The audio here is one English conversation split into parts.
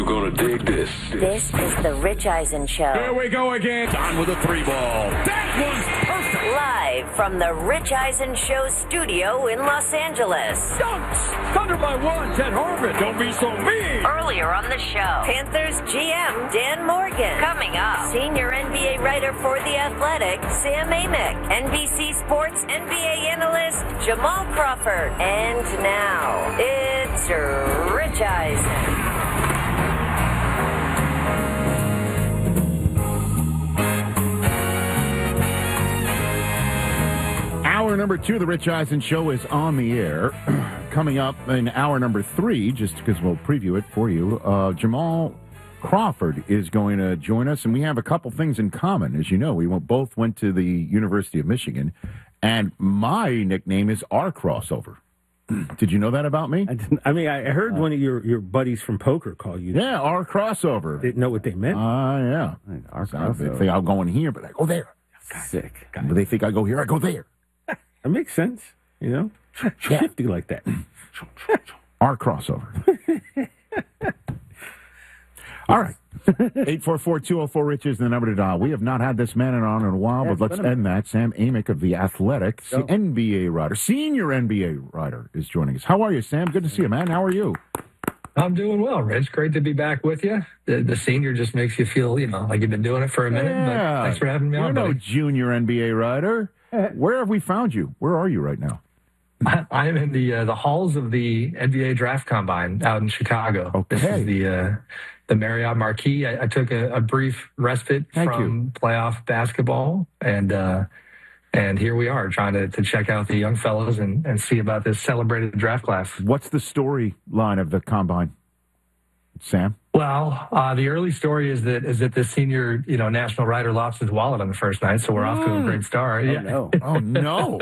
You're gonna dig this. This is the Rich Eisen Show. Here we go again. Don with a 3-ball. That was perfect. Live from the Rich Eisen Show studio in Los Angeles. Dunks. Thunder by one. Ted Harvard. Don't be so mean. Earlier on the show, Panthers GM Dan Morgan. Coming up, senior NBA writer for The Athletic, Sam Amick. NBC Sports NBA analyst, Jamal Crawford. And now, it's Rich Eisen. Hour number 2 of the Rich Eisen Show is on the air. Coming up in hour number 3, just because we'll preview it for you, Jamal Crawford is going to join us, and we have a couple things in common. As you know, we both went to the University of Michigan, and my nickname is R Crossover. Did you know that about me? I didn't. I mean, I heard one of your buddies from poker call you. Yeah, R Crossover. Didn't know what they meant. Yeah. R So Crossover. they think I'll go in here, but I go there. Sick. But they think I go here, I go there. That makes sense. You know, shifty like that. R Crossover. All right. 844-204-RICH is the number to dial. We have not had this man on in a while, but let's end that. Sam Amick of The Athletic, NBA writer, senior NBA writer, is joining us. How are you, Sam? Good to see you, man. How are you? I'm doing well, Rich. Great to be back with you. The senior just makes you feel, like you've been doing it for a minute. Yeah. But thanks for having me on, You're no buddy. junior NBA writer. Where have we found you? Where are you right now? I am in the halls of the NBA Draft Combine out in Chicago. Okay. This is the Marriott Marquis. I took a brief respite from playoff basketball, and here we are trying to check out the young fellows and see about this celebrated draft class. What's the storyline of the Combine, Sam? Well, the early story is that the senior, national writer lost his wallet on the first night, so we're off to a great start. Oh, no.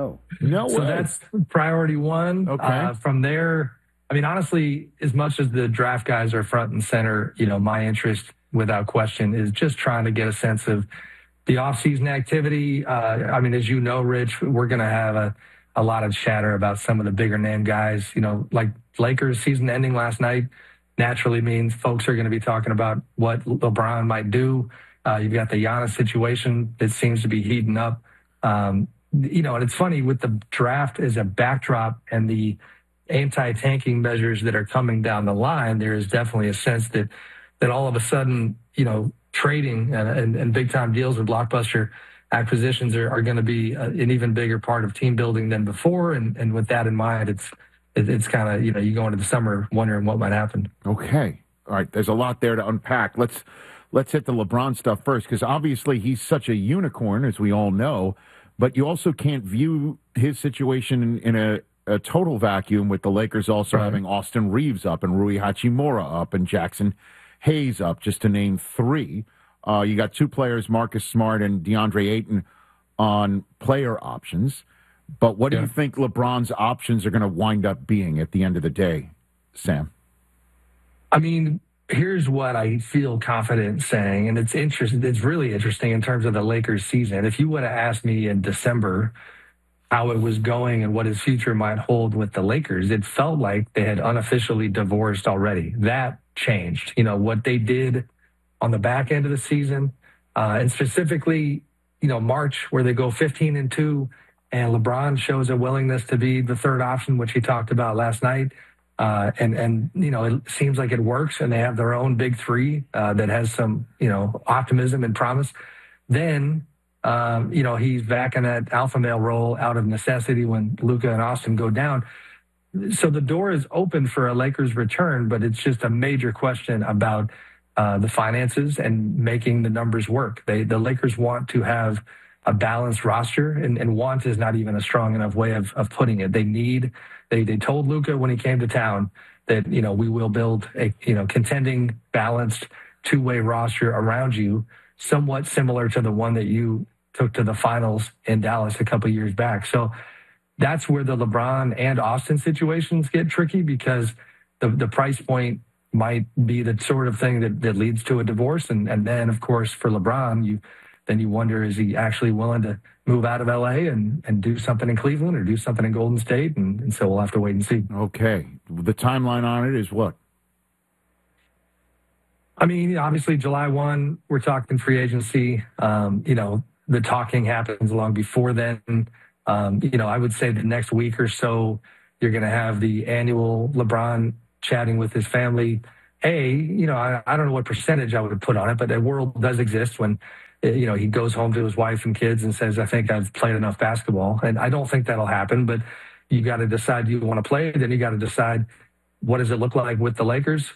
No So way. that's priority one. Okay. From there, I mean, honestly, as much as the draft guys are front and center, my interest, without question, is just trying to get a sense of the offseason activity. I mean, as you know, Rich, we're going to have a lot of chatter about some of the bigger name guys, like Lakers season ending last night. Naturally means folks are going to be talking about what LeBron might do. You've got the Giannis situation that seems to be heating up. And it's funny with the draft as a backdrop and the anti-tanking measures that are coming down the line, there is definitely a sense that all of a sudden, trading and big-time deals with blockbuster acquisitions are going to be an even bigger part of team building than before. And with that in mind, it's kind of, you go into the summer wondering what might happen. Okay. All right. There's a lot there to unpack. Let's hit the LeBron stuff first, because obviously he's such a unicorn, as we all know, but you also can't view his situation in a total vacuum, with the Lakers also having Austin Reeves up and Rui Hachimura up and Jackson Hayes up, just to name 3. You got 2 players, Marcus Smart and DeAndre Ayton, on player options. But what do you think LeBron's options are going to wind up being at the end of the day, Sam? I mean, here's what I feel confident saying, and it's interesting. It's really interesting in terms of the Lakers season. If you would have asked me in December how it was going and what his future might hold with the Lakers, it felt like they had unofficially divorced already. That changed. What they did on the back end of the season, and specifically, March, where they go 15-2. And LeBron shows a willingness to be the third option, which he talked about last night. And it seems like it works, and they have their own big 3 that has some, optimism and promise. Then, he's back in that alpha male role out of necessity when Luka and Austin go down. So the door is open for a Lakers return, but it's just a major question about the finances and making the numbers work. The Lakers want to have a balanced roster, and want is not even a strong enough way of putting it. They told Luka when he came to town that, we will build a, contending, balanced, 2-way roster around you, somewhat similar to the one that you took to the finals in Dallas a couple years back. So that's where the LeBron and Austin situations get tricky, because the price point might be the sort of thing that leads to a divorce. And then, of course, for LeBron, you wonder, is he actually willing to move out of L.A. and do something in Cleveland or do something in Golden State? And so we'll have to wait and see. Okay. The timeline on it is what? I mean, obviously, July 1, we're talking free agency. The talking happens long before then. I would say the next week or so, you're going to have the annual LeBron chatting with his family. I don't know what percentage I would put on it, but the world does exist when, he goes home to his wife and kids and says, I think I've played enough basketball. And I don't think that'll happen, but you got to decide, do you want to play? Then you got to decide, what does it look like with the Lakers?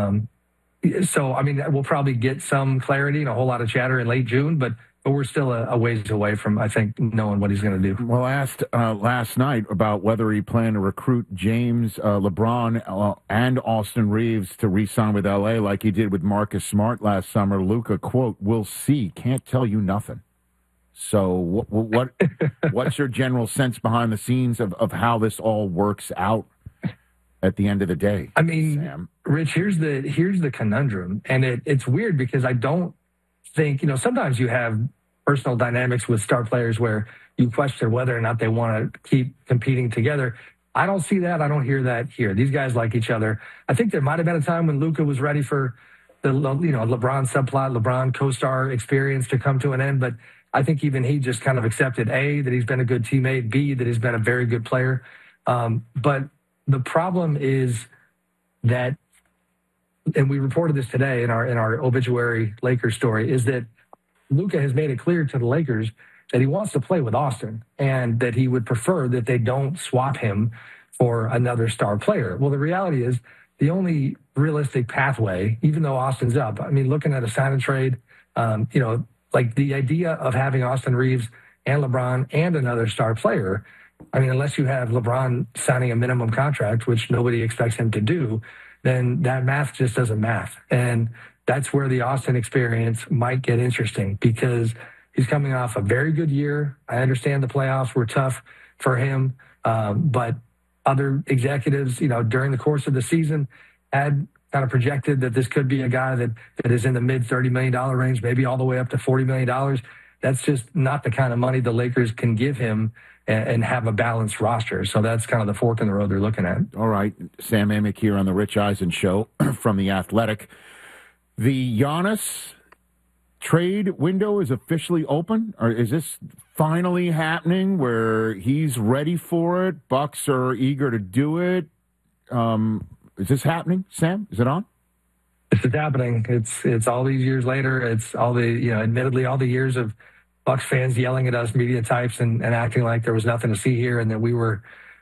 We'll probably get some clarity and a whole lot of chatter in late June, but we're still a ways away from, I think, knowing what he's going to do. Well, I asked last night about whether he planned to recruit James, LeBron, and Austin Reeves to re-sign with L.A. like he did with Marcus Smart last summer. Luka, quote, "We'll see. Can't tell you nothing." So what's your general sense behind the scenes of how this all works out at the end of the day? I mean, Sam? Rich, here's the conundrum. And it's weird because I don't think, sometimes you have personal dynamics with star players where you question whether or not they want to keep competing together. I don't see that. I don't hear that here. These guys like each other. I think there might have been a time when Luka was ready for the, LeBron subplot, LeBron co-star experience to come to an end. But I think even he just kind of accepted, A, that he's been a good teammate, B, that he's been a very good player. But the problem is that, and we reported this today in our obituary Lakers story, is that Luka has made it clear to the Lakers that he wants to play with Austin and that he would prefer that they don't swap him for another star player. Well, the reality is the only realistic pathway, even though Austin's up, I mean, looking at a sign and trade, like the idea of having Austin Reeves and LeBron and another star player, I mean, unless you have LeBron signing a minimum contract, which nobody expects him to do, then that math just doesn't math. And that's where the Austin experience might get interesting because he's coming off a very good year. I understand the playoffs were tough for him, but other executives, during the course of the season had kind of projected that this could be a guy that is in the mid $30 million range, maybe all the way up to $40 million. That's just not the kind of money the Lakers can give him and have a balanced roster. So that's kind of the fork in the road they're looking at. All right. Sam Amick here on the Rich Eisen Show from The Athletic. The Giannis trade window is officially open? Or is this finally happening where he's ready for it? Bucks are eager to do it. Is this happening, Sam? Is it on? It's happening. It's all these years later. It's all the, admittedly all the years of Bucks fans yelling at us, media types, and acting like there was nothing to see here and that we were,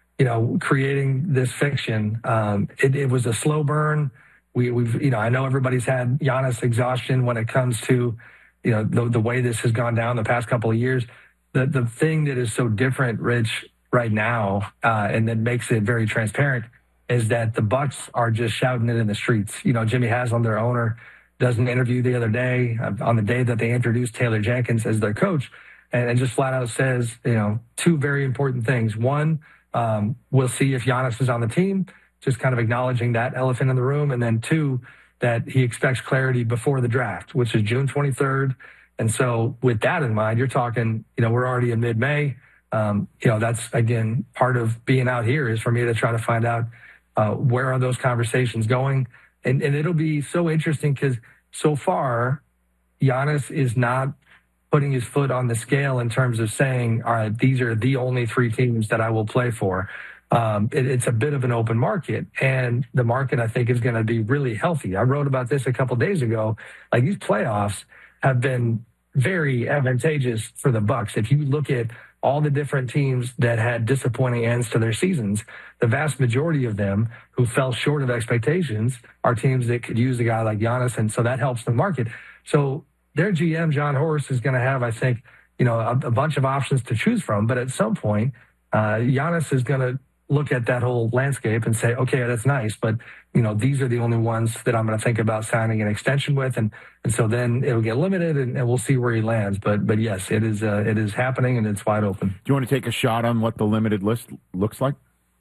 creating this fiction. It was a slow burn. We've I know everybody's had Giannis exhaustion when it comes to, the way this has gone down the past couple of years. The thing that is so different, Rich, right now, and that makes it very transparent, is that the Bucks are just shouting it in the streets. Jimmy Haslam, their owner, does an interview the other day on the day that they introduced Taylor Jenkins as their coach, and just flat out says, two very important things. One, we'll see if Giannis is on the team, just kind of acknowledging that elephant in the room. And then two, that he expects clarity before the draft, which is June 23rd. And so with that in mind, you're talking, we're already in mid-May. That's, again, part of being out here is for me to try to find out where are those conversations going. And it'll be so interesting because so far, Giannis is not putting his foot on the scale in terms of saying, all right, these are the only three teams that I will play for. It's a bit of an open market, and the market, I think, is going to be really healthy. I wrote about this a couple of days ago. Like, these playoffs have been very advantageous for the Bucks. If you look at all the different teams that had disappointing ends to their seasons, the vast majority of them who fell short of expectations are teams that could use a guy like Giannis, and so that helps the market. So their GM, John Horst, is going to have, I think, a bunch of options to choose from. But at some point, Giannis is going to look at that whole landscape and say, okay, that's nice, but these are the only ones that I'm going to think about signing an extension with, and so then it'll get limited, and we'll see where he lands. But yes, it is happening, and it's wide open. Do you want to take a shot on what the limited list looks like?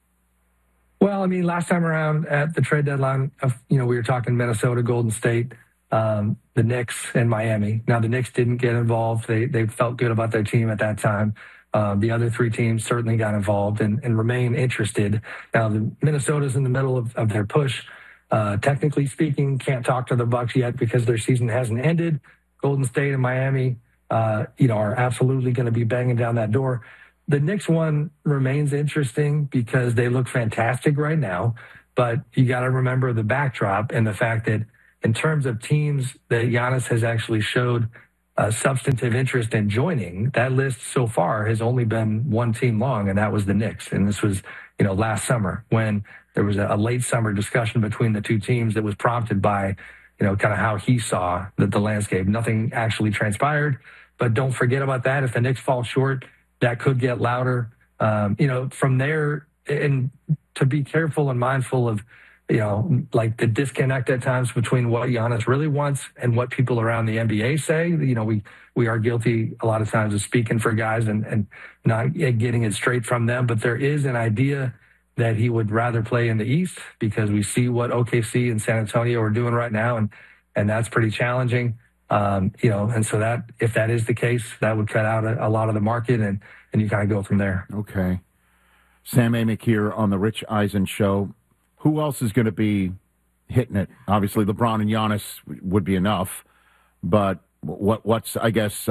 Well, I mean, last time around at the trade deadline, we were talking Minnesota, Golden State, the Knicks, and Miami. Now, the Knicks didn't get involved. They felt good about their team at that time. The other three teams certainly got involved and remain interested. Now, the Minnesota's in the middle of their push Technically speaking, can't talk to the Bucks yet because their season hasn't ended. Golden State and Miami, are absolutely going to be banging down that door. The Knicks one remains interesting because they look fantastic right now, but you got to remember the backdrop and the fact that in terms of teams that Giannis has actually showed substantive interest in joining, that list so far has only been one team long, and that was the Knicks. And this was, last summer when there was a late summer discussion between the two teams that was prompted by, kind of how he saw the landscape. Nothing actually transpired, but don't forget about that. If the Knicks fall short, that could get louder. From there, and to be careful and mindful of, like the disconnect at times between what Giannis really wants and what people around the NBA say. We are guilty a lot of times of speaking for guys and not getting it straight from them. But there is an idea that he would rather play in the East because we see what OKC and San Antonio are doing right now, and that's pretty challenging. And so that if that is the case, that would cut out a lot of the market, and you kind of go from there. Okay. Sam Amick here on the Rich Eisen Show. Who else is going to be hitting it? Obviously, LeBron and Giannis would be enough, but what's lower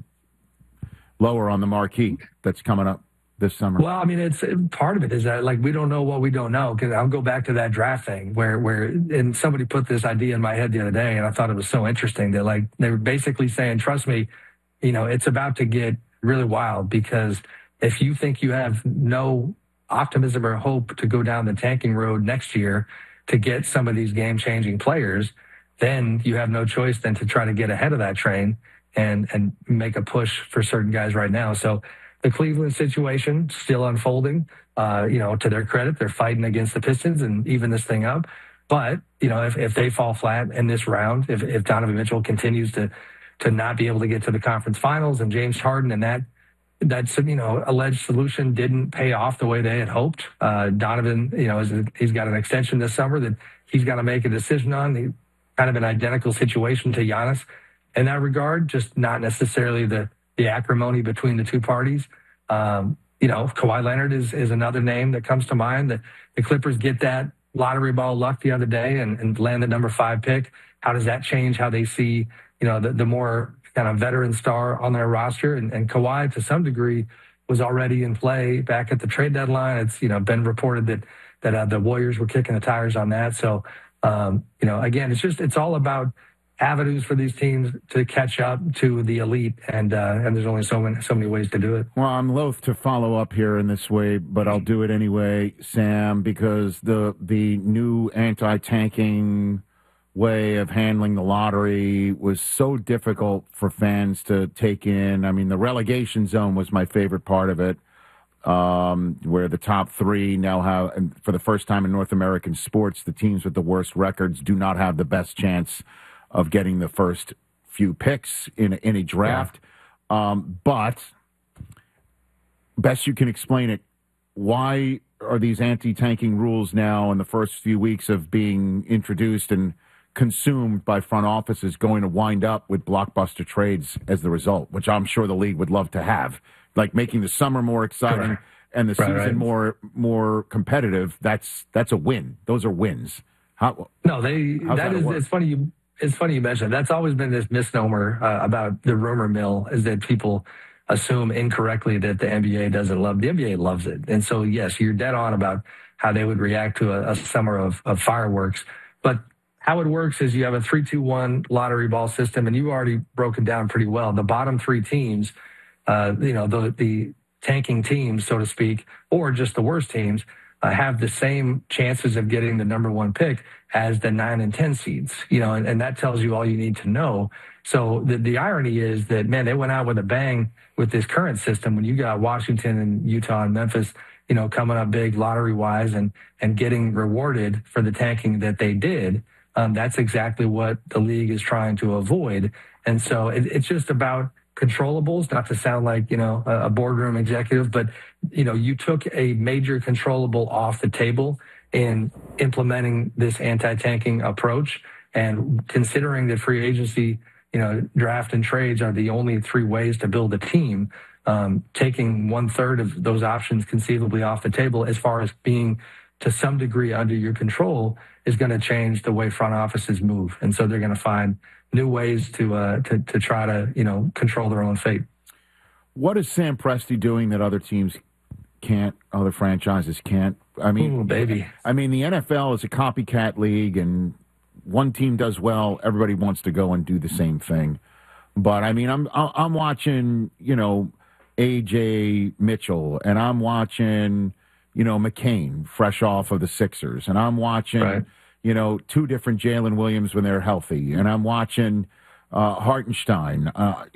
on the marquee that's coming up this summer? Well, I mean, it's part of it is that we don't know what we don't know. Because I'll go back to that draft thing where and somebody put this idea in my head the other day, and I thought it was so interesting that they were basically saying, trust me, it's about to get really wild because if you think you have no optimism or hope to go down the tanking road next year to get some of these game-changing players, then you have no choice than to try to get ahead of that train and make a push for certain guys right now. So the Cleveland situation still unfolding. To their credit, they're fighting against the Pistons and even this thing up. But, if they fall flat in this round, if Donovan Mitchell continues to not be able to get to the conference finals and James Harden and that alleged solution didn't pay off the way they had hoped. Donovan, he's got an extension this summer that he's got to make a decision on. Kind of an identical situation to Giannis in that regard, just not necessarily the acrimony between the two parties. Kawhi Leonard is another name that comes to mind. That the Clippers get that lottery ball luck the other day and land the number 5 pick. How does that change how they see, the more kind of veteran star on their roster? And Kawhi, to some degree, was already in play back at the trade deadline. It's, been reported that the Warriors were kicking the tires on that. So, again, it's all about avenues for these teams to catch up to the elite, and there's only so many ways to do it. Well, I'm loath to follow up here in this way, but I'll do it anyway, Sam, because the new anti-tanking way of handling the lottery was so difficult for fans to take in. I mean, the relegation zone was my favorite part of it, where the top 3 now have, and for the first time in North American sports, the teams with the worst records do not have the best chance of getting the first few picks in a draft. Yeah. But best you can explain it, why are these anti-tanking rules now in the first few weeks of being introduced and consumed by front offices going to wind up with blockbuster trades as the result, which I'm sure the league would love to have, like making the summer more exciting and the season more competitive? That's a win. Those are wins. It's funny. It's funny you mentioned that's always been this misnomer about the rumor mill, is that people assume incorrectly that the NBA doesn't love. The NBA loves it. And so, yes, you're dead on about how they would react to a summer of fireworks. But how it works is you have a 3-2-1 lottery ball system, and you already broken down pretty well. The bottom 3 teams, the tanking teams, so to speak, or just the worst teams, have the same chances of getting the number 1 pick as the 9 and 10 seeds, and that tells you all you need to know. So the irony is that, man, they went out with a bang with this current system when you got Washington and Utah and Memphis, coming up big lottery wise and getting rewarded for the tanking that they did. That's exactly what the league is trying to avoid. And so it's just about controllables, not to sound like, a boardroom executive, but, you took a major controllable off the table in implementing this anti-tanking approach, and considering that free agency, draft and trades are the only 3 ways to build a team, taking 1/3 of those options conceivably off the table as far as being to some degree under your control is going to change the way front offices move. And so they're going to find new ways to try to, control their own fate. What is Sam Presti doing that other teams can't, other franchises can't? I mean, baby. I mean, the NFL is a copycat league, and one team does well, everybody wants to go and do the same thing. But I mean, I'm watching, A.J. Mitchell, and I'm watching, McCain, fresh off of the Sixers, and I'm watching, Right. Two different Jalen Williams when they're healthy, and I'm watching Hartenstein,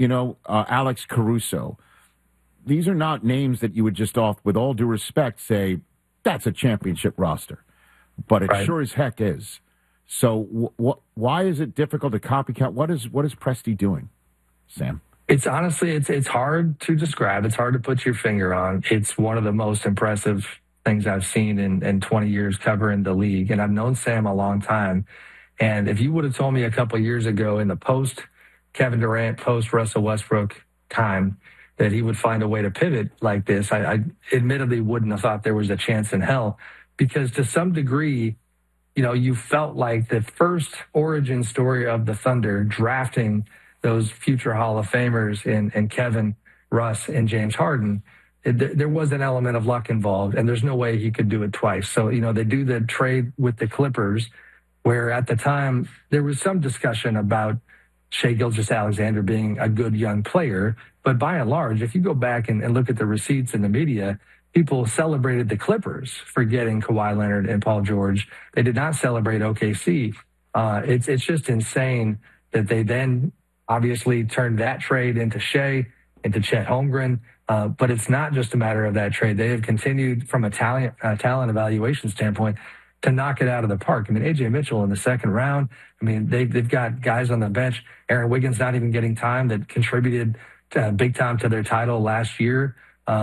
Alex Caruso. These are not names that you would just with all due respect, say, that's a championship roster. But it Right. sure as heck is. So why is it difficult to copycat? What is Presti doing, Sam? It's honestly, it's hard to describe. It's hard to put your finger on. It's one of the most impressive things I've seen in 20 years covering the league. And I've known Sam a long time. And if you would have told me a couple of years ago in the post Kevin Durant, post Russell Westbrook time that he would find a way to pivot like this, I admittedly wouldn't have thought there was a chance in hell, because to some degree, you felt like the first origin story of the Thunder drafting those future Hall of Famers in Kevin, Russ, and James Harden, there was an element of luck involved, and there's no way he could do it twice. So, they do the trade with the Clippers, where at the time there was some discussion about Shai Gilgeous-Alexander being a good young player. But by and large, if you go back and look at the receipts in the media, people celebrated the Clippers for getting Kawhi Leonard and Paul George. They did not celebrate OKC. It's just insane that they then obviously turned that trade into Shai, into Chet Holmgren. But it's not just a matter of that trade. They have continued from a talent evaluation standpoint to knock it out of the park. I mean, A.J. Mitchell in the second round. I mean, they've got guys on the bench. Aaron Wiggins not even getting time, that contributed big time to their title last year.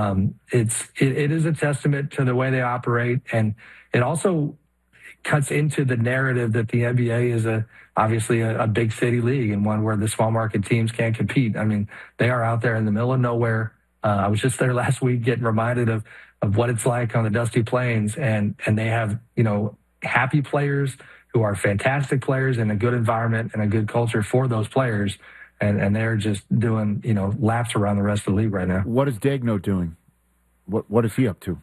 It is a testament to the way they operate, and it also cuts into the narrative that the NBA is obviously a big city league, and one where the small market teams can't compete. I mean, they are out there in the middle of nowhere. I was just there last week getting reminded of what it's like on the Dusty Plains, and they have, happy players who are fantastic players in a good environment and a good culture for those players. And they're just doing, laps around the rest of the league right now. What is Dagno doing? What is he up to?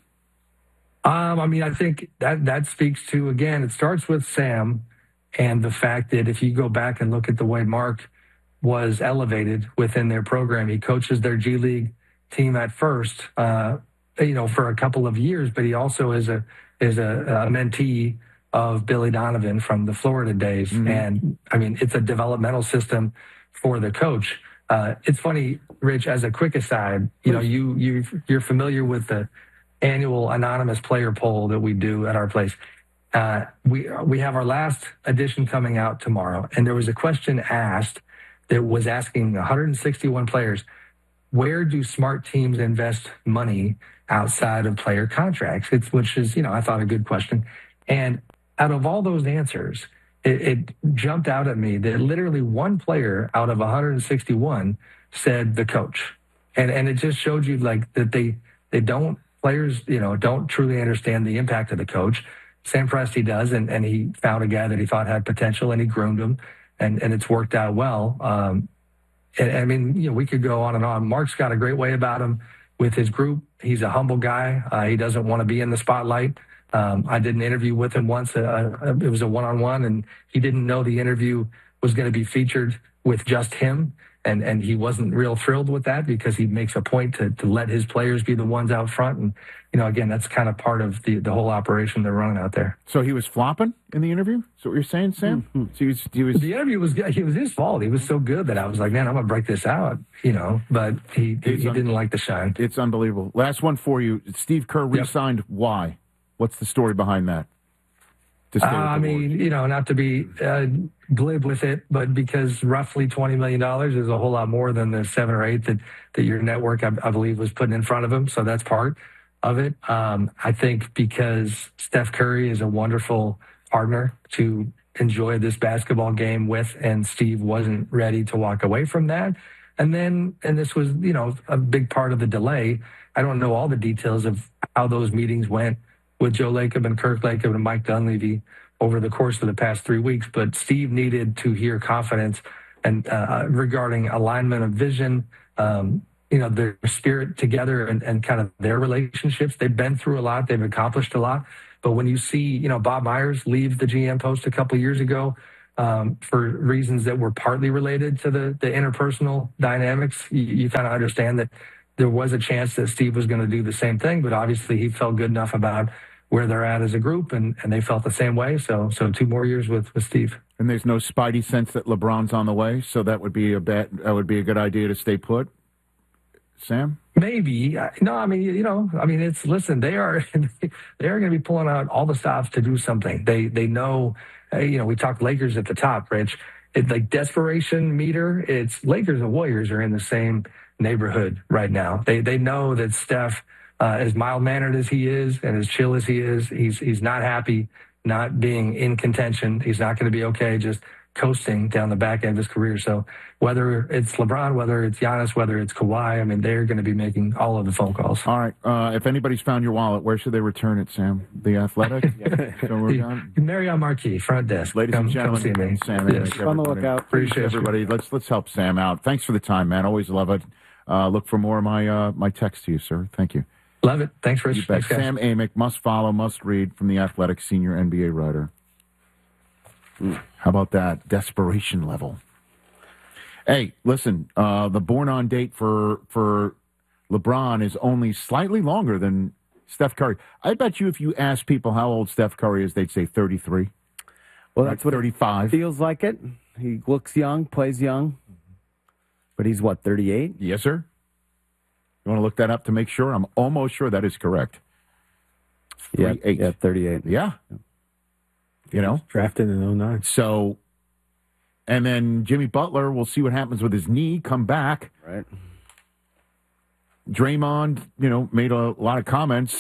I think that speaks to, again, it starts with Sam and the fact that if you go back and look at the way Mark was elevated within their program, he coaches their G League team at first, for a couple of years, but he also is a mentee of Billy Donovan from the Florida days. Mm-hmm. And it's a developmental system for the coach. It's funny, Rich, as a quick aside, you're familiar with the annual anonymous player poll that we do at our place. We have our last edition coming out tomorrow, and there was a question asked that was asking 161 players, where do smart teams invest money outside of player contracts? Which is, I thought a good question. And out of all those answers, it jumped out at me that literally one player out of 161 said the coach. And it just showed you that players don't truly understand the impact of the coach. Sam Presti does, and he found a guy that he thought had potential, and he groomed him, and it's worked out well. We could go on and on. Mark's got a great way about him with his group. He's a humble guy. He doesn't want to be in the spotlight. I did an interview with him once. It was a one-on-one, and he didn't know the interview was going to be featured with just him. And he wasn't real thrilled with that, because he makes a point to let his players be the ones out front. And, again, that's kind of part of the whole operation they're running out there. So he was flopping in the interview? Is that what you're saying, Sam? Mm-hmm. So he was... The interview was his fault. He was so good that I was like, man, I'm going to break this out, but he didn't like the shine. It's unbelievable. Last one for you. Steve Kerr re-signed. Yep. Why? What's the story behind that? Not to be glib with it, but because roughly $20 million is a whole lot more than the 7 or 8 that your network, I believe, was putting in front of him. So that's part of it. I think because Steph Curry is a wonderful partner to enjoy this basketball game with, and Steve wasn't ready to walk away from that. And this was, a big part of the delay. I don't know all the details of how those meetings went with Joe Lacob and Kirk Lacob and Mike Dunleavy over the course of the past 3 weeks. But Steve needed to hear confidence and regarding alignment of vision, their spirit together and kind of their relationships. They've been through a lot. They've accomplished a lot. But when you see, Bob Myers leave the GM post a couple of years ago for reasons that were partly related to the interpersonal dynamics, you kind of understand that there was a chance that Steve was going to do the same thing. But obviously he felt good enough about where they're at as a group, and they felt the same way. So 2 more years with Steve. And there's no spidey sense that LeBron's on the way, so that would be a good idea to stay put. Sam? Maybe. No, listen, they are going to be pulling out all the stops to do something. They know, we talked Lakers at the top, Rich. It's like desperation meter. It's Lakers and Warriors are in the same neighborhood right now. They know that Steph, as mild-mannered as he is and as chill as he is, he's not happy not being in contention. He's not going to be okay just coasting down the back end of his career. So whether it's LeBron, whether it's Giannis, whether it's Kawhi, they're going to be making all of the phone calls. All right. If anybody's found your wallet, where should they return it, Sam? The Athletic? Marriott Marquis, front desk. Ladies and gentlemen, come see me. Sam, yes. On the lookout. Appreciate everybody. Let's help Sam out. Thanks for the time, man. Always love it. Look for more of my text to you, sir. Thank you. Love it. Thanks, Rich. Thanks, guys. Sam Amick, must follow, must read from the Athletic, senior NBA writer. How about that? Desperation level. Hey, listen, the born-on date for LeBron is only slightly longer than Steph Curry. I bet you if you ask people how old Steph Curry is, they'd say 33. Well, that's what 35. Feels like it. He looks young, plays young. But he's, 38? Yes, sir. You want to look that up to make sure? I'm almost sure that is correct. 38. Yeah, 38. Yeah. Drafted in 09. So, and then Jimmy Butler, we'll see what happens with his knee, come back. Right. Draymond, made a lot of comments,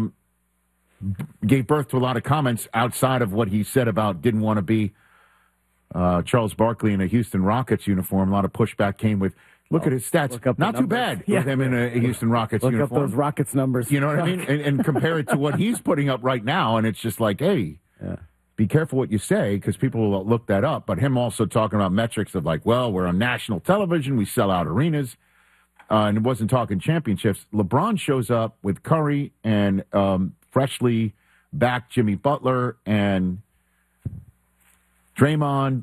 gave birth to a lot of comments outside of what he said about didn't want to be Charles Barkley in a Houston Rockets uniform. A lot of pushback came with, look at his stats. Not too bad with him in a Houston Rockets uniform. Look up those Rockets numbers. You know what I mean? And compare it to what he's putting up right now, and it's just like, hey, be careful what you say, because people will look that up. But him also talking about metrics of we're on national television, we sell out arenas, and it wasn't talking championships. LeBron shows up with Curry and freshly back Jimmy Butler and Draymond,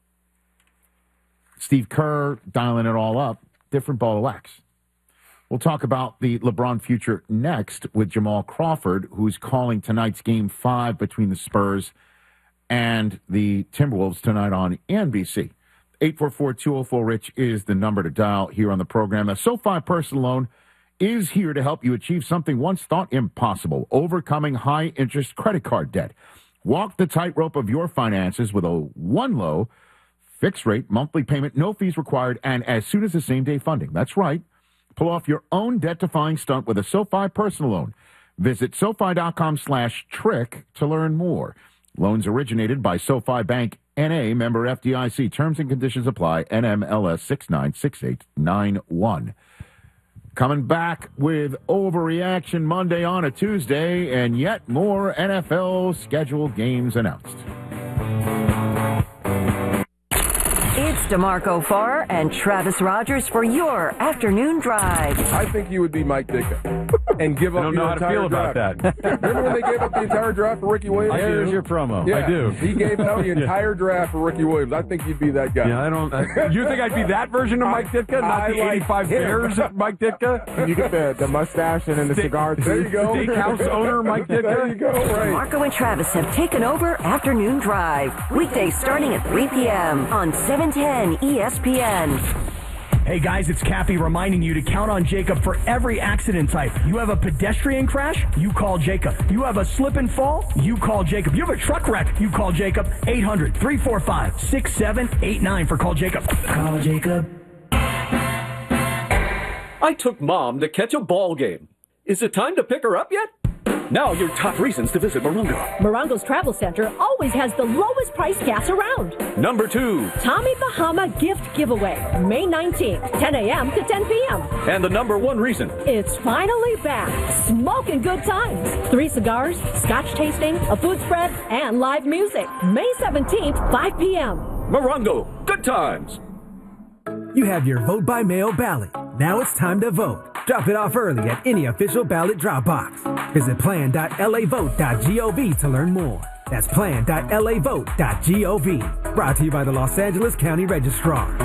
Steve Kerr, dialing it all up. Different ball of wax. We'll talk about the LeBron future next with Jamal Crawford, who's calling tonight's Game 5 between the Spurs and the Timberwolves tonight on NBC. 844-204-RICH is the number to dial here on the program. A SoFi personal loan is here to help you achieve something once thought impossible, overcoming high-interest credit card debt. Walk the tightrope of your finances with a one-low, fixed-rate monthly payment, no fees required, and as soon as the same-day funding. That's right. Pull off your own debt-defying stunt with a SoFi personal loan. Visit SoFi.com/trick to learn more. Loans originated by SoFi Bank, N.A., member FDIC. Terms and conditions apply. NMLS 696891. Coming back with Overreaction Monday on a Tuesday, and yet more NFL scheduled games announced. It's DeMarco Farr and Travis Rogers for your afternoon drive. I think you would be Mike Ditka and give up the entire draft. About that. Remember when they gave up the entire draft for Ricky Williams? There's your promo. Yeah, I do. He gave out the entire draft for Ricky Williams. I think you'd be that guy. Yeah, I don't. You think I'd be that version of Mike Ditka, not the 85 Bears Mike Ditka? You get the mustache and then the cigar, too. There you go. Steakhouse owner Mike Ditka. There you go. Right. Marco and Travis have taken over Afternoon Drive. Weekdays starting at 3 p.m. on 710 ESPN. Hey guys, it's Cappy reminding you to count on Jacob for every accident type. You have a pedestrian crash? You call Jacob. You have a slip and fall? You call Jacob. You have a truck wreck? You call Jacob. 800-345-6789 for Call Jacob. Call Jacob. I took Mom to catch a ball game. Is it time to pick her up yet? Now your top reasons to visit Morongo. Morongo's Travel Center always has the lowest price gas around. Number 2. Tommy Bahama Gift Giveaway, May 19th, 10 a.m. to 10 p.m. And the number 1 reason. It's finally back. Smoking good times. 3 cigars, scotch tasting, a food spread, and live music. May 17th, 5 p.m. Morongo, good times. You have your vote by mail ballot. Now it's time to vote. Drop it off early at any official ballot drop box. Visit plan.lavote.gov to learn more. That's plan.lavote.gov. Brought to you by the Los Angeles County Registrar.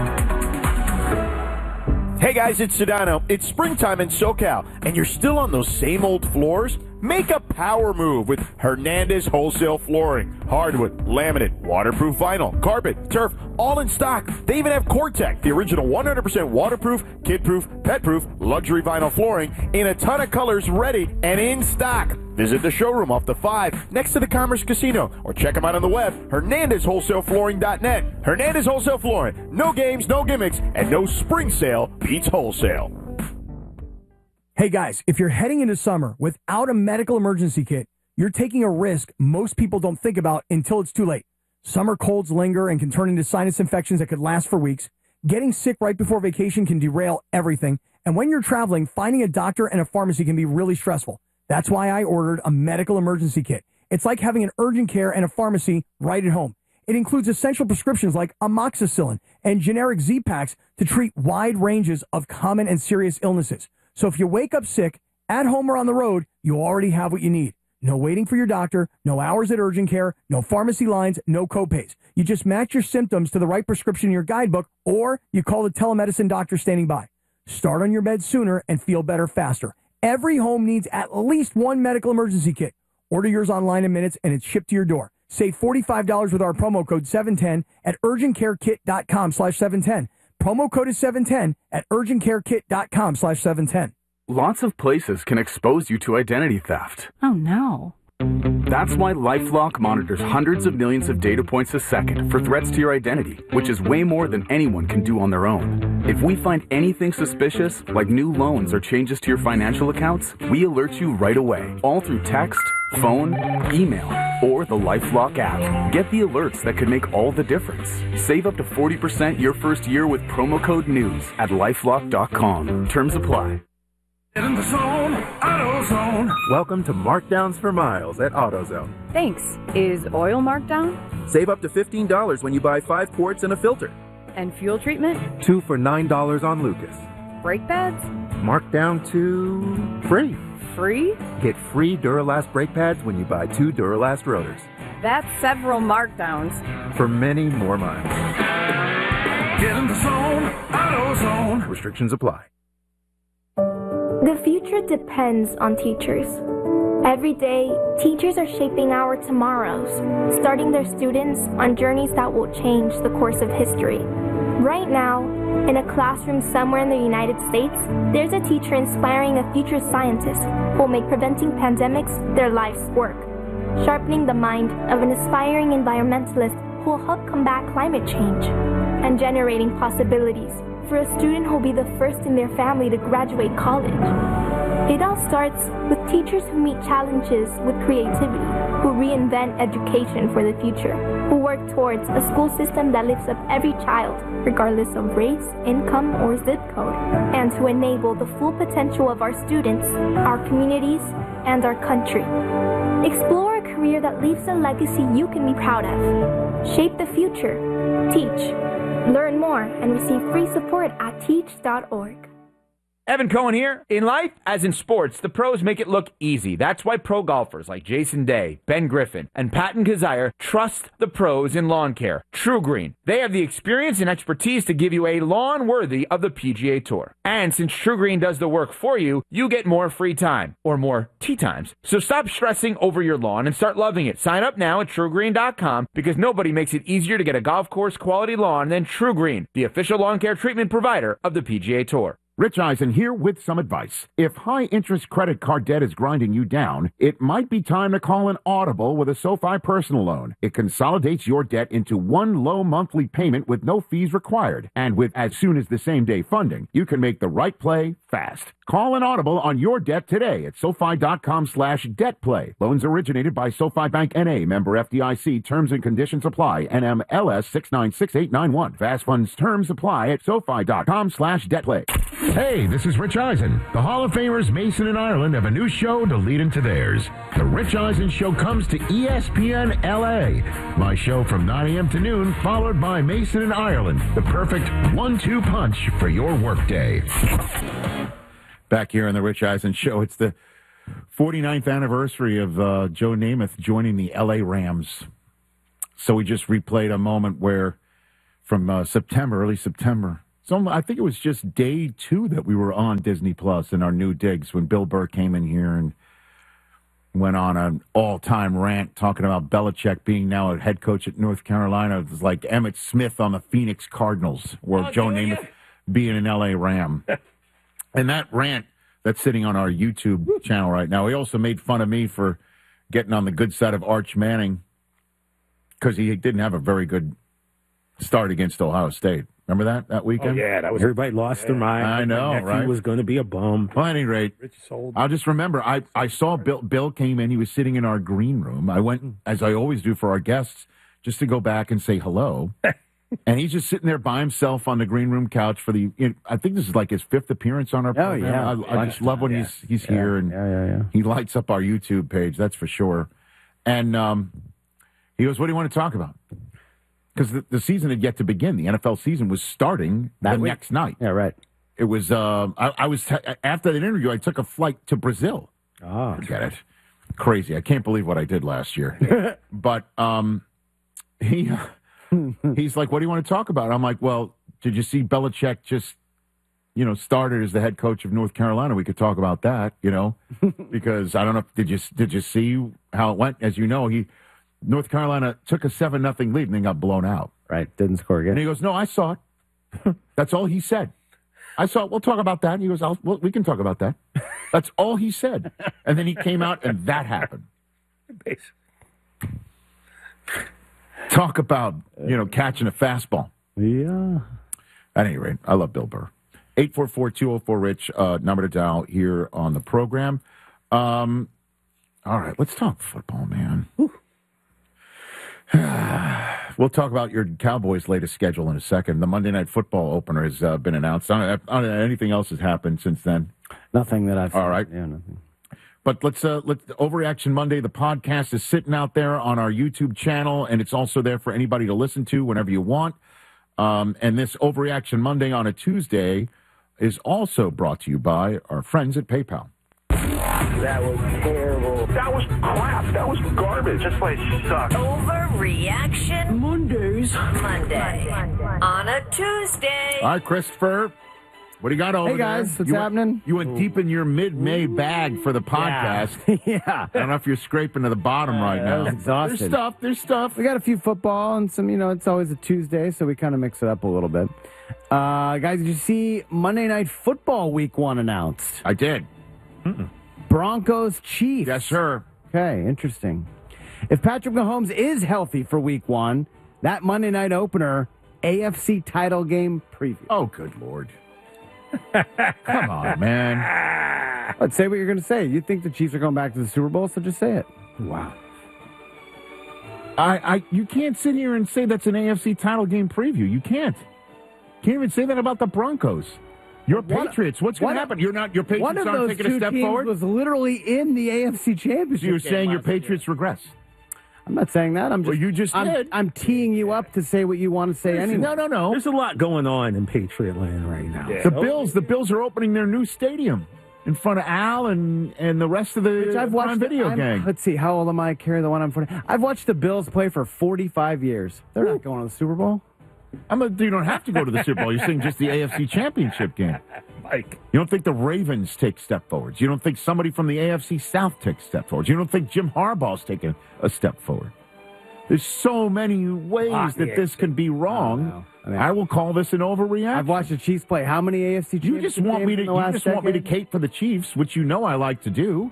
Hey guys, it's Sedano. It's springtime in SoCal, and you're still on those same old floors? Make a power move with Hernandez Wholesale Flooring. Hardwood, laminate, waterproof vinyl, carpet, turf, all in stock. They even have Cortec, the original 100% waterproof, kid-proof, pet-proof, luxury vinyl flooring in a ton of colors ready and in stock. Visit the showroom off the 5 next to the Commerce Casino or check them out on the web, HernandezWholesaleFlooring.net. Hernandez Wholesale Flooring. No games, no gimmicks, and no spring sale beats wholesale. Hey guys, if you're heading into summer without a medical emergency kit, you're taking a risk most people don't think about until it's too late. Summer colds linger and can turn into sinus infections that could last for weeks. Getting sick right before vacation can derail everything. And when you're traveling, finding a doctor and a pharmacy can be really stressful. That's why I ordered a medical emergency kit. It's like having an urgent care and a pharmacy right at home. It includes essential prescriptions like amoxicillin and generic Z-Packs to treat wide ranges of common and serious illnesses. So if you wake up sick, at home or on the road, you already have what you need. No waiting for your doctor, no hours at urgent care, no pharmacy lines, no copays. You just match your symptoms to the right prescription in your guidebook, or you call the telemedicine doctor standing by. Start on your bed sooner and feel better faster. Every home needs at least one medical emergency kit. Order yours online in minutes and it's shipped to your door. Save $45 with our promo code 710 at urgentcarekit.com/710. Promo code is 710 at urgentcarekit.com/710. Lots of places can expose you to identity theft. Oh, no. That's why LifeLock monitors hundreds of millions of data points a second for threats to your identity, which is way more than anyone can do on their own. If we find anything suspicious, like new loans or changes to your financial accounts, we alert you right away, all through text, phone, email, or the LifeLock app. Get the alerts that could make all the difference. Save up to 40% your first year with promo code NEWS at LifeLock.com. Terms apply. Get in the zone, AutoZone. Welcome to Markdowns for Miles at AutoZone. Thanks. Is oil marked down? Save up to $15 when you buy 5 quarts and a filter. And fuel treatment? 2 for $9 on Lucas. Brake pads? Marked down to free. Free? Get free Duralast brake pads when you buy 2 Duralast rotors. That's several markdowns. For many more miles. Get in the zone, AutoZone. Restrictions apply. The future depends on teachers. Every day, teachers are shaping our tomorrows, starting their students on journeys that will change the course of history. Right now, in a classroom somewhere in the United States, there's a teacher inspiring a future scientist who will make preventing pandemics their life's work, sharpening the mind of an aspiring environmentalist who will help combat climate change, and generating possibilities for a student who will be the first in their family to graduate college. It all starts with teachers who meet challenges with creativity, who reinvent education for the future, who work towards a school system that lifts up every child, regardless of race, income, or zip code, and to enable the full potential of our students, our communities, and our country. Explore a career that leaves a legacy you can be proud of. Shape the future. Teach. Learn more and receive free support at teach.org. Evan Cohen here. In life, as in sports, the pros make it look easy. That's why pro golfers like Jason Day, Ben Griffin, and Patton Kazire trust the pros in lawn care. True Green. They have the experience and expertise to give you a lawn worthy of the PGA Tour. And since True Green does the work for you, you get more free time, or more tee times. So stop stressing over your lawn and start loving it. Sign up now at TrueGreen.com because nobody makes it easier to get a golf course quality lawn than True Green, the official lawn care treatment provider of the PGA Tour. Rich Eisen here with some advice. If high-interest credit card debt is grinding you down, it might be time to call an audible with a SoFi personal loan. It consolidates your debt into one low monthly payment with no fees required. And with as soon as the same-day funding, you can make the right play fast. Call an audible on your debt today at SoFi.com/debtplay. Loans originated by SoFi Bank N.A., member FDIC. Terms and conditions apply. NMLS 696891. Fast funds terms apply at SoFi.com/debtplay. Hey, this is Rich Eisen. The Hall of Famers Mason and Ireland have a new show to lead into theirs. The Rich Eisen Show comes to ESPN LA. My show from 9 a.m. to noon, followed by Mason and Ireland. The perfect 1-2 punch for your workday. Back here on the Rich Eisen Show, it's the 49th anniversary of Joe Namath joining the LA Rams. So we just replayed a moment where from early September. So I think it was just day 2 that we were on Disney Plus in our new digs when Bill Burr came in here and went on an all-time rant talking about Belichick being now a head coach at North Carolina. It was like Emmitt Smith on the Phoenix Cardinals or Joe Namath being an LA Ram. And that rant that's sitting on our YouTube channel right now, he also made fun of me for getting on the good side of Arch Manning because he didn't have a very good start against Ohio State. Remember that weekend? Oh, yeah, that was everybody lost their mind. I know, My nephew right? was going to be a bum. Well, at any rate, I'll just remember, I saw Bill came in. He was sitting in our green room. I went, as I always do for our guests, just to go back and say hello. And he's just sitting there by himself on the green room couch for I think this is like his 5th appearance on our program. Yeah. I just love when he's here and he lights up our YouTube page, that's for sure. And he goes, what do you want to talk about? Because the season had yet to begin. The NFL season was starting next night. Yeah, right. It was, after that interview, I took a flight to Brazil. Oh. Forget it. Crazy. I can't believe what I did last year. But he's like, what do you want to talk about? I'm like, well, did you see Belichick just, started as the head coach of North Carolina? We could talk about that, because I don't know. Did you see how it went? As you know, North Carolina took a 7-0 lead and then got blown out. Right. Didn't score again. And he goes, no, I saw it. That's all he said. I saw it. We'll talk about that. And he goes, we can talk about that. That's all he said. And then he came out and that happened. Talk about, catching a fastball. Yeah. At any rate, I love Bill Burr. 844-204-RICH, number to dial here on the program. All right, let's talk football, man. We'll talk about your Cowboys' latest schedule in a second. The Monday Night Football opener has been announced. I don't know anything else has happened since then. Nothing that I've. All right. Yeah, nothing. But let's Overreaction Monday. The podcast is sitting out there on our YouTube channel, and it's also there for anybody to listen to whenever you want. And this Overreaction Monday on a Tuesday is also brought to you by our friends at PayPal. That was terrible. That was crap. That was garbage. This place sucks. Overreaction Monday on a Tuesday. All right, Christopher, what do you got over there? Hey, guys, what's happening? You went deep in your mid-May bag for the podcast. Yeah. I don't know if you're scraping to the bottom right now. I was exhausted. There's stuff. We got a few football and some, it's always a Tuesday, so we kind of mix it up a little bit. Guys, did you see Monday Night Football Week 1 announced? I did. Broncos Chiefs. Yes, sir. Okay, interesting. If Patrick Mahomes is healthy for Week 1, that Monday night opener, AFC title game preview. Oh, good Lord. Come on, man. Let's say what you're going to say. You think the Chiefs are going back to the Super Bowl, so just say it. Wow. You can't sit here and say that's an AFC title game preview. You can't. Can't even say that about the Broncos. Your Patriots, what's going to happen? Your Patriots aren't taking a step forward? Was literally in the AFC Championship. So you're saying your Patriots regress? I'm not saying that. I'm just. I'm teeing you up to say what you want to say anyway. No. There's a lot going on in Patriot land right now. Yeah. The Bills are opening their new stadium in front of Al and the rest of the Prime Video gang. Let's see, how old am I? Carry the one I'm 40. I've watched the Bills play for 45 years. They're not going to the Super Bowl. You don't have to go to the Super Bowl. You're saying just the AFC Championship game. Mike. You don't think the Ravens take step forwards. You don't think somebody from the AFC South takes step forwards. You don't think Jim Harbaugh's taking a step forward. There's so many ways that this can be wrong. I will call this an overreaction. I've watched the Chiefs play how many AFC championship You just want me to cape for the Chiefs, which you know I like to do.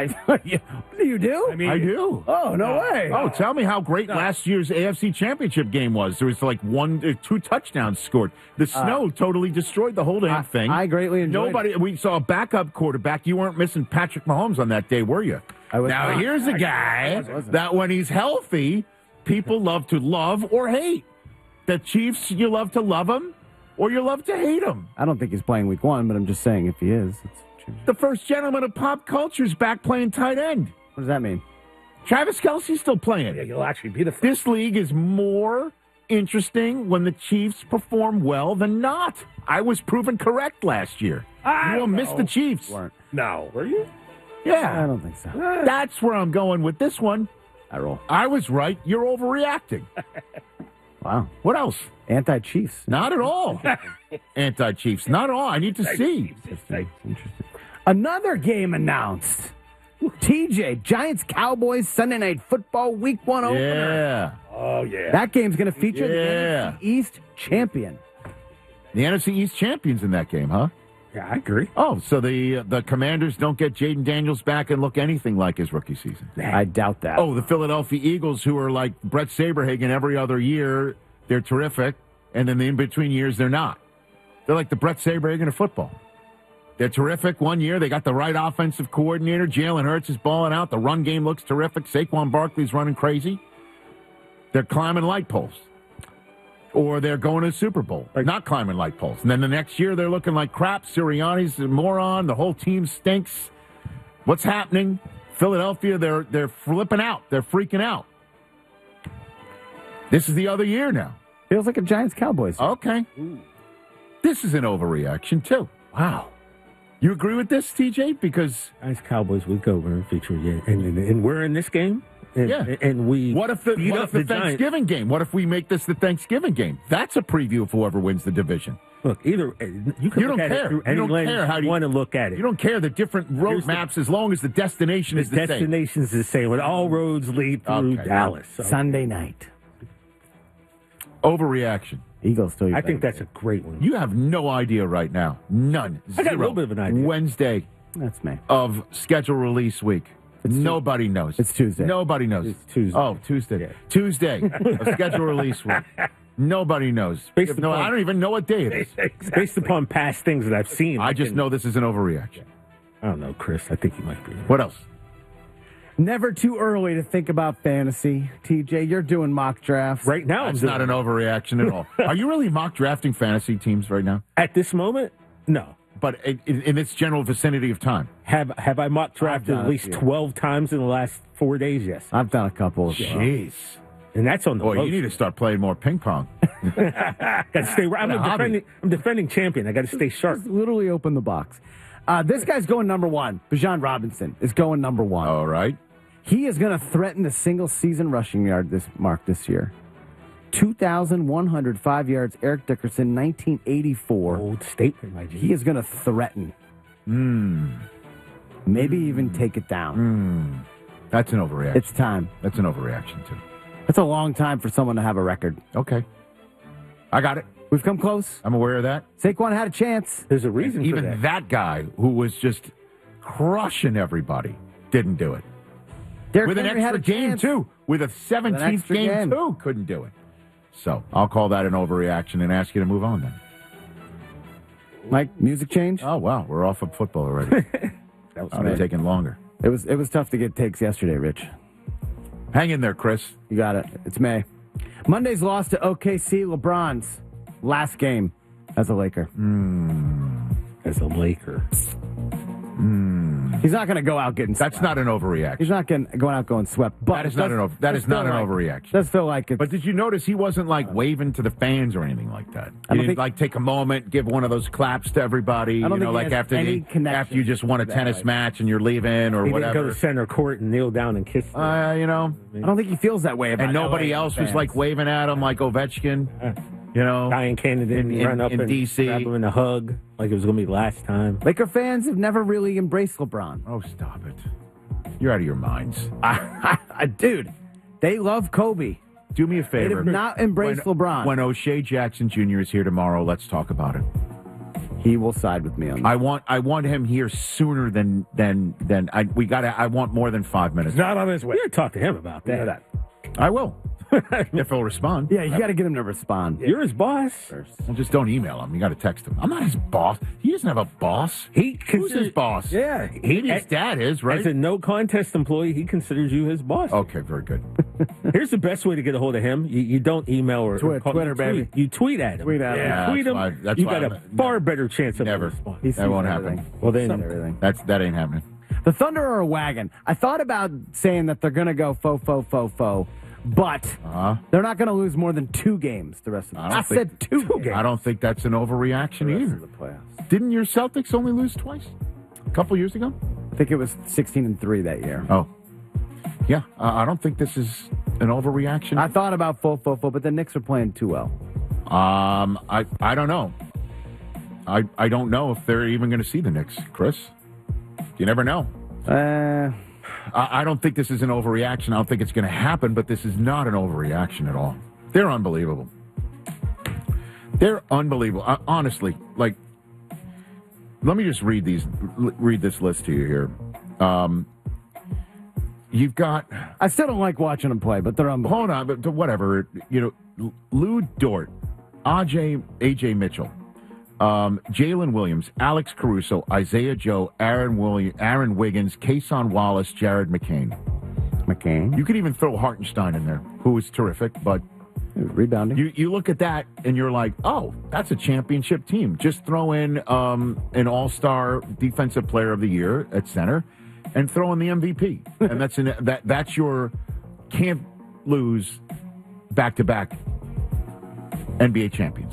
You do? I do. Oh, no way. Oh, tell me how great last year's AFC Championship game was. There was like 2 touchdowns scored. The snow totally destroyed the whole damn thing. I greatly enjoyed it. We saw a backup quarterback. You weren't missing Patrick Mahomes on that day, were you? Now, here's a guy that when he's healthy, people love to love or hate. The Chiefs, you love to love him or you love to hate him. I don't think he's playing week 1, but I'm just saying if he is. The first gentleman of pop culture is back playing tight end. What does that mean? Travis Kelce's still playing. Yeah, you'll actually be the first. This league is more interesting when the Chiefs perform well than not. I was proven correct last year. You will miss the Chiefs. No. Were you? Yeah. I don't think so. That's where I'm going with this one. I was right. You're overreacting. Wow. What else? Anti-Chiefs. Not at all. Anti-Chiefs. Not at all. I need to see. Interesting. Another game announced. TJ, Giants-Cowboys Sunday Night Football Week 1 opener. Yeah. Oh, yeah. That game's going to feature the NFC East champion. The NFC East champions in that game, huh? Yeah, I agree. Oh, so the Commanders don't get Jaden Daniels back and look anything like his rookie season? I doubt that. Oh, the Philadelphia Eagles, who are like Brett Saberhagen every other year, they're terrific, and then the in-between years, they're not. They're like the Brett Saberhagen of football. They're terrific one year. They got the right offensive coordinator. Jalen Hurts is balling out. The run game looks terrific. Saquon Barkley's running crazy. They're climbing light poles. Or they're going to the Super Bowl. Not climbing light poles. And then the next year, they're looking like crap. Sirianni's a moron. The whole team stinks. What's happening? Philadelphia, they're flipping out. They're freaking out. This is the other year now. Feels like a Giants-Cowboys. Okay. This is an overreaction, too. Wow. You agree with this, TJ? Because Giants-Cowboys week over feature, yeah. And we're in this game. And we what if the Thanksgiving game? What if we make this the Thanksgiving game? That's a preview of whoever wins the division. Look, either you can look at it through any lens you want to look at it. You don't care the different road maps as long as the destination is the same. The destination is the same. When all roads lead through Dallas. Okay. Sunday night. Overreaction. Eagles still. I think that's a great one. You have no idea right now. None. I got a little bit of an idea. Wednesday. That's me. Of schedule release week. Nobody knows. It's Tuesday. Nobody knows. It's Tuesday. Oh, Tuesday. Yeah. Tuesday of schedule release week. Nobody knows. I don't even know what day it is. Exactly. Based upon past things that I've seen. I just know this is an overreaction. I don't know, Chris. I think you might be. What else? Never too early to think about fantasy. TJ, you're doing mock drafts. Right now, it's not an overreaction at all. Are you really mock drafting fantasy teams right now? At this moment, no. But in its general vicinity of time. Have I mock drafted at least 12 times in the last 4 days? Yes. I've done a couple. Jeez. And that's on the Boy, you need to start playing more ping pong. Got to stay. I'm defending champion. I got to stay sharp. Just literally open the box. This guy's going number 1. Bijan Robinson is going number 1. All right. He is going to threaten the single-season rushing yard mark this year. 2,105 yards. Eric Dickerson, 1984. Old statement, my G. He is going to threaten. Maybe even take it down. That's an overreaction. It's time. That's an overreaction, too. That's a long time for someone to have a record. Okay. I got it. We've come close. I'm aware of that. Saquon had a chance. There's a reason Even for that. that guy who was just crushing everybody didn't do it. Derrick With an Henry extra game, chance. too. With a 17th game, too. Couldn't do it. So I'll call that an overreaction and ask you to move on then. Mike, music change? Oh, wow. We're off of football already. That was taking longer. It was tough to get takes yesterday, Rich. Hang in there, Chris. You got it. It's May. Monday's loss to OKC. LeBron's last game as a Laker. As a Laker. He's not going to go out getting swept. That's not an overreaction. He's not going out going swept. But that is not an overreaction. Does feel like it. But did you notice he wasn't like waving to the fans or anything like that? He didn't like take a moment, give one of those claps to everybody. I don't think like after you just won a tennis match and you're leaving or he whatever. Didn't go to center court and kneel down and kiss them. I don't think he feels that way about And nobody else was like waving at him like Ovechkin. Diane Cannon didn't run up in and DC. grab him in a hug like it was going to be last time. Laker fans have never really embraced LeBron. Oh, stop it. You're out of your minds. Dude, They love Kobe. Do me a favor. They have not embraced LeBron. When O'Shea Jackson Jr. is here tomorrow, let's talk about it. He will side with me on that. I want him here sooner than I want more than 5 minutes. Not on his way. You talk to him about that. I will. If he'll respond. Yeah, you got to get him to respond. You're his boss. Well, just don't email him. You got to text him. I'm not his boss. He doesn't have a boss. Who's his boss? Yeah. Maybe his dad is, right? As a no-contest employee, he considers you his boss. Okay, very good. Here's the best way to get a hold of him. You don't email or call. Twitter, baby. You tweet at him. Tweet at him. Yeah, tweet him. You got a far better chance of never. responding. That won't happen. Well, then everything. That ain't happening. The Thunder are a wagon. I thought about saying that they're going to go faux, but they're not going to lose more than 2 games the rest of the season. I said 2 games. I don't think that's an overreaction either. The playoffs. Didn't your Celtics only lose twice? A couple years ago? I think it was 16-3 that year. Oh. Yeah, I don't think this is an overreaction. I thought about faux, but the Knicks are playing too well. I don't know. I don't know if they're even going to see the Knicks, Chris. You never know. I don't think this is an overreaction. I don't think it's going to happen, but this is not an overreaction at all. They're unbelievable. They're unbelievable. Honestly, like, let me just read this list to you here. You've got... I still don't like watching them play, but they're unbelievable. Hold on, but whatever. You know, Lou Dort, A.J. Mitchell, Jalen Williams, Alex Caruso, Isaiah Joe, Aaron Wiggins, Kason Wallace, Jared McCain. You could even throw Hartenstein in there, who is terrific, but rebounding. You look at that and you're like, oh, that's a championship team. Just throw in an all-star defensive player of the year at center, and throw in the MVP, and that's your can't lose back-to-back NBA champions.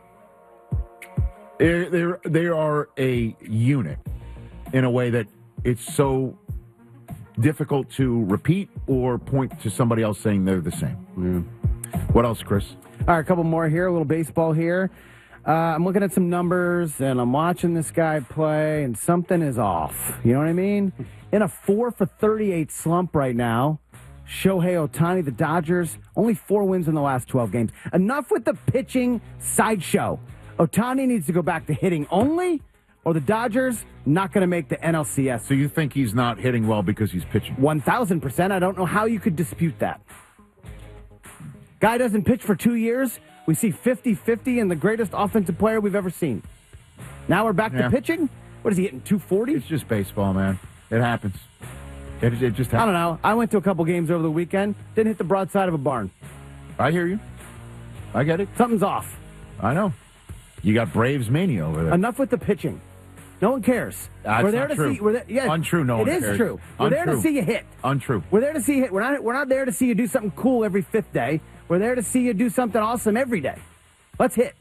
They are a unit in a way that it's so difficult to repeat or point to somebody else saying they're the same. Yeah. What else, Chris? All right, a couple more here, a little baseball here. I'm looking at some numbers, and I'm watching this guy play, and something is off. You know what I mean? In a 4-for-38 slump right now. Shohei Ohtani, the Dodgers, only 4 wins in the last 12 games. Enough with the pitching sideshow. Ohtani needs to go back to hitting only, or the Dodgers not going to make the NLCS. So you think he's not hitting well because he's pitching? 1,000%. I don't know how you could dispute that. Guy doesn't pitch for 2 years. We see 50-50 and the greatest offensive player we've ever seen. Now we're back to pitching? What is he hitting, 240? It's just baseball, man. It happens. It just happens. I don't know. I went to a couple games over the weekend. Didn't hit the broadside of a barn. I hear you. I get it. Something's off. I know. You got Braves mania over there. Enough with the pitching. No one cares. We're there to see. Untrue. No one cares. It is true. We're there to see you hit. Untrue. We're there to see you hit. We're not there to see you do something cool every 5th day. We're there to see you do something awesome every day. Let's hit.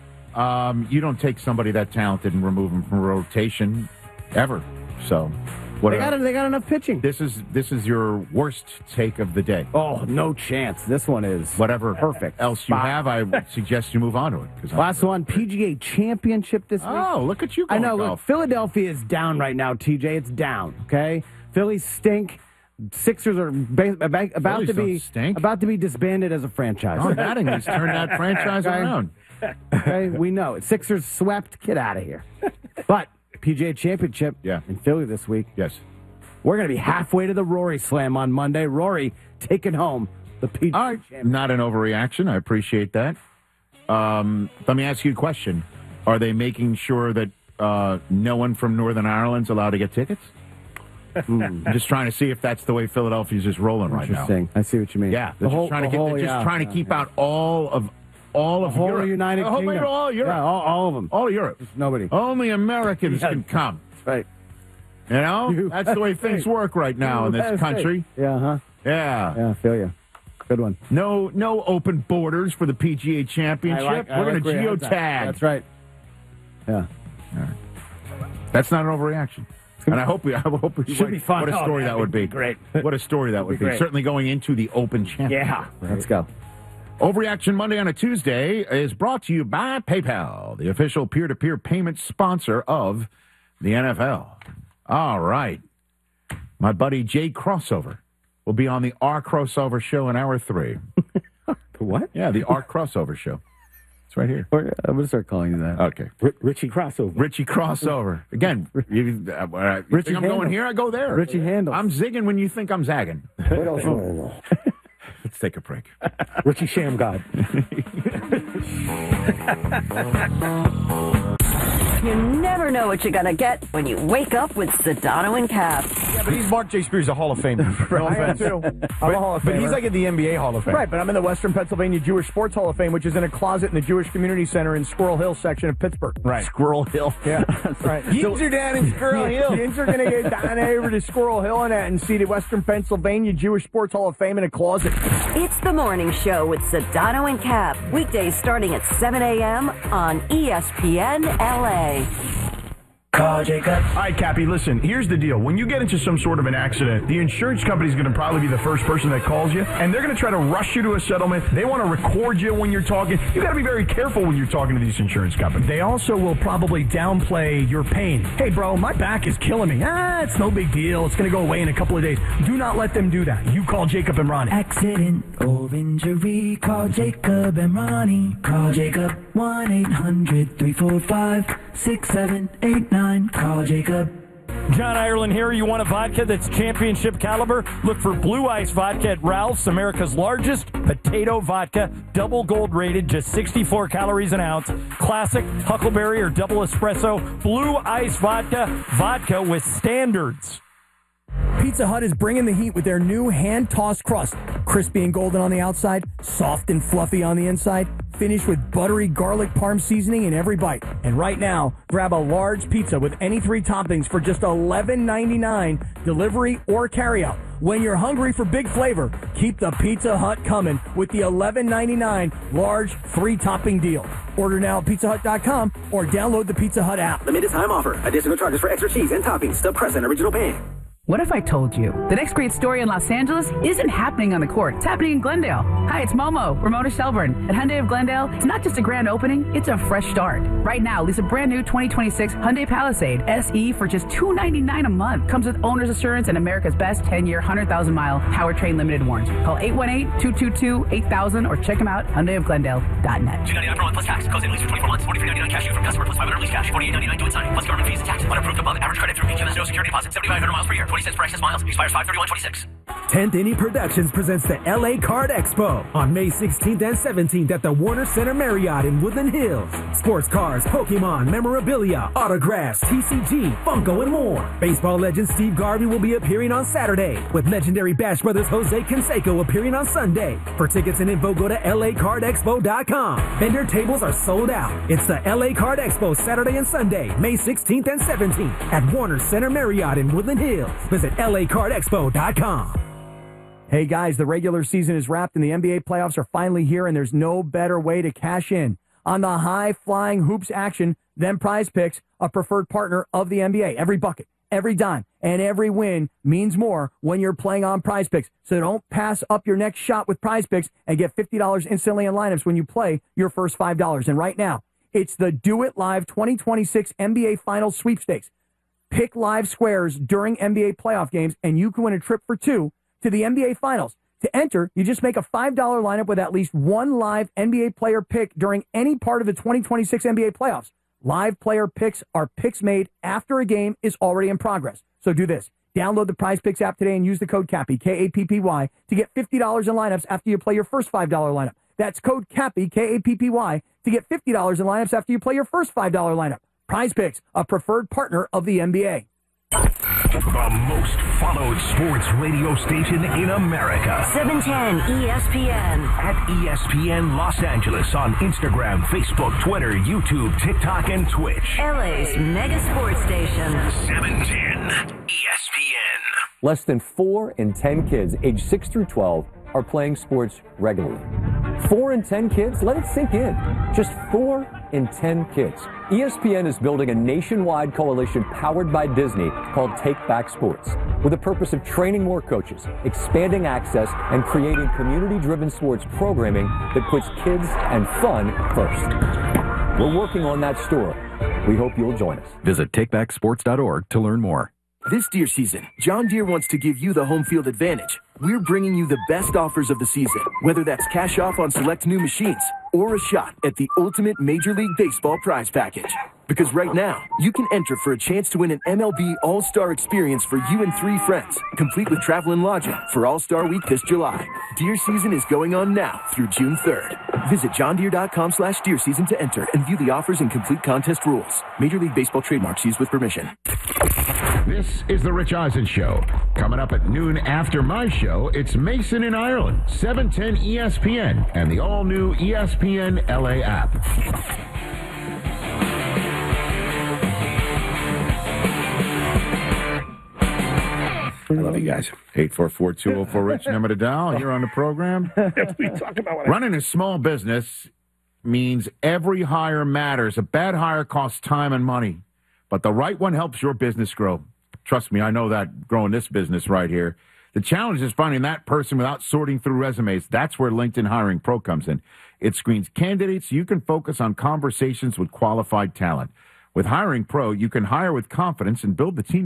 You don't take somebody that talented and remove them from rotation ever. So, they got enough pitching. This is your worst take of the day. Oh, no chance. This one is whatever perfect. Else you have, I would suggest you move on to it. Last one, PGA Championship this week. Oh, look at you! I know. Golf. Look, Philadelphia is down right now. TJ, it's down. Okay, Phillies stink. Sixers are about to be disbanded as a franchise. Oh, Mattingly's turned that franchise around. Okay, we know it. Sixers swept. Get out of here. But PGA Championship in Philly this week. Yes. We're going to be halfway to the Rory Slam on Monday. Rory taking home the PGA Championship. Not an overreaction. I appreciate that. Let me ask you a question. Are they making sure that no one from Northern Ireland's allowed to get tickets? I'm just trying to see if that's the way Philadelphia's just rolling right now. Interesting. I see what you mean. Yeah, they're just trying to keep out all of Europe. United Kingdom. All Europe. Yeah, all of them. All Europe. Nobody. Only Americans can come. That's right. You know, that's the way things work right now in this country. Yeah, huh? Yeah. Yeah, I feel you. Good one. No open borders for the PGA Championship. We're going to geotag. That's right. Yeah. All right. That's not an overreaction. And I hope we should be fun. What a story that would be. Great. What a story that would be. Certainly going into the Open Championship. Yeah. Let's go. Overreaction Monday on a Tuesday is brought to you by PayPal, the official peer-to-peer payment sponsor of the NFL. All right. My buddy Jay Crossover will be on the R Crossover Show in Hour 3. What? Yeah, the R Crossover Show. It's right here. I'm going to start calling you that. Okay. Richie Crossover. Richie Crossover. Again, you Richie think I'm going here, I go there. Richie Handles. I'm zigging when you think I'm zagging. What else? Let's take a break. Richie Shamgod. You never know what you're going to get when you wake up with Sedano and Cap. Yeah, but he's Mark J. Spears, a Hall of Famer. No offense. I'm a Hall of Famer. But he's like at the NBA Hall of Fame. Right, but I'm in the Western Pennsylvania Jewish Sports Hall of Fame, which is in a closet in the Jewish Community Center in Squirrel Hill section of Pittsburgh. Right. Squirrel Hill. Yeah, that's right. Yins are down in Squirrel Hill. Yins are going to get down over to Squirrel Hill and see the Western Pennsylvania Jewish Sports Hall of Fame in a closet. It's the morning show with Sedano and Cap. Weekdays starting at 7 a.m. on ESPN LA. Call Jacob. All right, Cappy, listen, here's the deal. When you get into some sort of an accident, the insurance company is going to probably be the first person that calls you, and they're going to try to rush you to a settlement. They want to record you when you're talking. You got to be very careful when you're talking to these insurance companies. They also will probably downplay your pain. Hey, bro, my back is killing me. It's no big deal. It's going to go away in a couple of days. Do not let them do that. You call Jacob and Ronnie. Accident or injury, call Jacob and Ronnie. Call Jacob 1-800-345-6789. Call Jacob. John Ireland here. You want a vodka that's championship caliber? Look for Blue Ice Vodka at Ralph's, America's largest potato vodka. Double gold rated, just 64 calories an ounce. Classic, Huckleberry, or double espresso. Blue Ice Vodka. Vodka with standards. Pizza Hut is bringing the heat with their new hand-tossed crust. Crispy and golden on the outside, soft and fluffy on the inside, finished with buttery garlic parm seasoning in every bite. And right now, grab a large pizza with any 3 toppings for just $11.99, delivery or carryout. When you're hungry for big flavor, keep the Pizza Hut coming with the $11.99 large 3-topping deal. Order now at pizzahut.com or download the Pizza Hut app. Limited time offer. Additional charges for extra cheese and toppings, stuffed crust, and original pan. What if I told you the next great story in Los Angeles isn't happening on the court? It's happening in Glendale. Hi, it's Momo, Ramona Shelburne. At Hyundai of Glendale, it's not just a grand opening, it's a fresh start. Right now, lease a brand new 2026 Hyundai Palisade SE for just $299 a month. Comes with owner's assurance and America's best 10-year, 100,000-mile powertrain limited warranty. Call 818-222-8000 or check them out, HyundaiofGlendale.net. $299 per month plus tax. Closing lease for 24 months. $43.99 cash due from customer plus $500 lease cash. $48.99 due at signing plus government fees and taxes. When approved above, average credit through HMS, no security deposit. 7,500 miles per year. 20 cents per excess miles. Expires 5/31/26. 10th Inning Productions presents the LA Card Expo on May 16th and 17th at the Warner Center Marriott in Woodland Hills. Sports cars, Pokemon, memorabilia, autographs, TCG, Funko, and more. Baseball legend Steve Garvey will be appearing on Saturday, with legendary Bash Brothers Jose Canseco appearing on Sunday. For tickets and info, go to lacardexpo.com. Vendor tables are sold out. It's the LA Card Expo Saturday and Sunday, May 16th and 17th at Warner Center Marriott in Woodland Hills. Visit lacardexpo.com. Hey guys, the regular season is wrapped and the NBA playoffs are finally here, and there's no better way to cash in on the high-flying hoops action than Prize Picks, a preferred partner of the NBA. Every bucket, every dime, and every win means more when you're playing on Prize Picks. So don't pass up your next shot with Prize Picks and get $50 instantly in lineups when you play your first $5. And right now, it's the Do It Live 2026 NBA Finals Sweepstakes. Pick live squares during NBA playoff games, and you can win a trip for 2 to the NBA Finals. To enter, you just make a $5 lineup with at least one live NBA player pick during any part of the 2026 NBA playoffs. Live player picks are picks made after a game is already in progress. So do this. Download the Prize Picks app today and use the code CAPPY, K-A-P-P-Y, to get $50 in lineups after you play your first $5 lineup. That's code CAPPY, K-A-P-P-Y, to get $50 in lineups after you play your first $5 lineup. Prize Picks, a preferred partner of the NBA. The most followed sports radio station in America. 710 ESPN. At ESPN Los Angeles on Instagram, Facebook, Twitter, YouTube, TikTok, and Twitch. LA's mega sports station. 710 ESPN. Less than 4 in 10 kids aged 6 through 12 are playing sports regularly. 4 in 10 kids? Let it sink in. Just 4 in 10 kids. ESPN is building a nationwide coalition powered by Disney called Take Back Sports, with the purpose of training more coaches, expanding access, and creating community-driven sports programming that puts kids and fun first. We're working on that story. We hope you'll join us. Visit takebacksports.org to learn more. This deer season, John Deere wants to give you the home field advantage. We're bringing you the best offers of the season, whether that's cash off on select new machines or a shot at the ultimate Major League Baseball prize package. Because right now, you can enter for a chance to win an MLB All-Star experience for you and 3 friends, complete with travel and lodging for All-Star Week this July. Deer season is going on now through June 3rd. Visit johndeere.com/deer season to enter and view the offers and complete contest rules. Major League Baseball trademarks used with permission. This is the Rich Eisen Show. Coming up at noon after my show, it's Mason in Ireland, 710 ESPN, and the all-new ESPN LA app. I love you guys. 844-204-RICH, number to dial here on the program. We talk about what Running a small business means every hire matters. A bad hire costs time and money, but the right one helps your business grow. Trust me, I know that growing this business right here. The challenge is finding that person without sorting through resumes. That's where LinkedIn Hiring Pro comes in. It screens candidates so you can focus on conversations with qualified talent. With Hiring Pro, you can hire with confidence and build the team